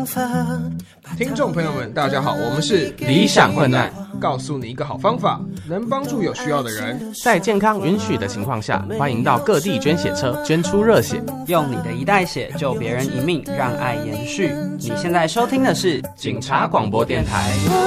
想法。 听众朋友们大家好，我们是理想混蛋， 告诉你一个好方法，能帮助有需要的人。 在健康允许的情况下，欢迎到各地捐血车捐出热血， 用你的一袋血救别人一命，让爱延续。你现在收听的是警察广播电台。